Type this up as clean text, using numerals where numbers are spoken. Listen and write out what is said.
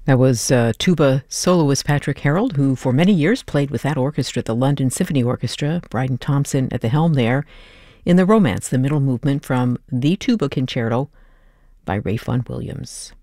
That was tuba soloist Patrick Harold, who for many years played with that orchestra, the London Symphony Orchestra, Bryden Thompson at the helm there, in the Romance, the middle movement from the Tuba Concerto by Ralph Vaughan Williams.